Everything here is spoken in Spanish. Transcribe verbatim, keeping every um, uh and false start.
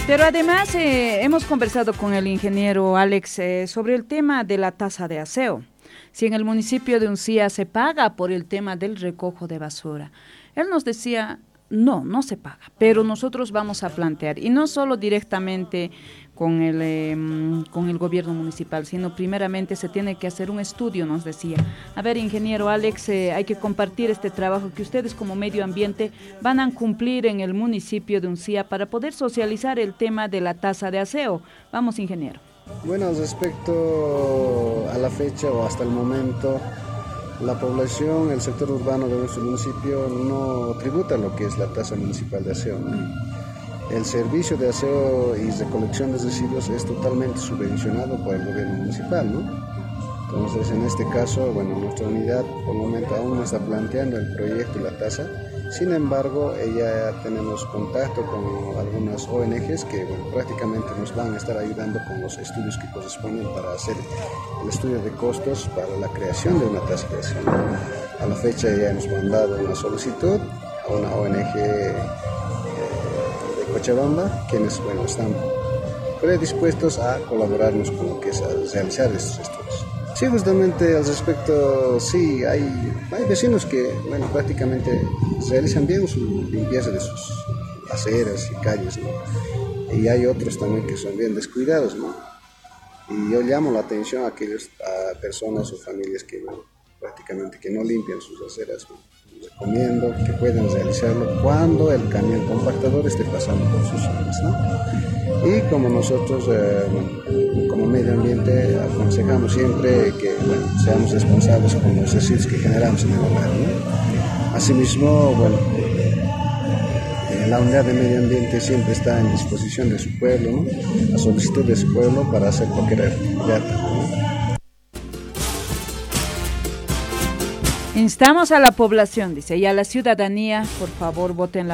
Pero además eh, hemos conversado con el ingeniero Alex eh, sobre el tema de la tasa de aseo. Si en el municipio de Uncía se paga por el tema del recojo de basura. Él nos decía, no, no se paga, pero nosotros vamos a plantear, y no solo directamente con el, eh, con el gobierno municipal, sino primeramente se tiene que hacer un estudio, nos decía. A ver, ingeniero Alex, eh, hay que compartir este trabajo que ustedes como medio ambiente van a cumplir en el municipio de Uncía para poder socializar el tema de la tasa de aseo. Vamos, ingeniero. Bueno, respecto a la fecha o hasta el momento, la población, el sector urbano de nuestro municipio no tributa lo que es la tasa municipal de aseo, ¿no? El servicio de aseo y recolección de residuos es totalmente subvencionado por el gobierno municipal, ¿no? Entonces, en este caso, bueno, nuestra unidad por el momento aún no está planteando el proyecto y la tasa. Sin embargo, ya tenemos contacto con algunas O N Ges que bueno, prácticamente nos van a estar ayudando con los estudios que corresponden para hacer el estudio de costos para la creación de una tasa de aseo. A la fecha ya hemos mandado una solicitud a una O N Ge eh, de Cochabamba, quienes bueno, están predispuestos a colaborarnos con lo que es a realizar estos estudios. Sí, justamente al respecto, sí, hay, hay vecinos que, bueno, prácticamente realizan bien su limpieza de sus aceras y calles, ¿no? Y hay otros también que son bien descuidados, ¿no? Y yo llamo la atención a aquellas a personas o familias que, bueno, prácticamente que no limpian sus aceras, ¿no? Les recomiendo que puedan realizarlo cuando el camión compactador esté pasando por sus zonas, ¿no? Y como nosotros, eh, bueno, como medio ambiente, aconsejamos siempre que bueno, seamos responsables con los residuos que generamos en el hogar, ¿no? Asimismo, bueno, eh, la unidad de medio ambiente siempre está en disposición de su pueblo, ¿no? A solicitud de su pueblo para hacer cualquier actividad, ¿no? Instamos a la población, dice, y a la ciudadanía, por favor, voten la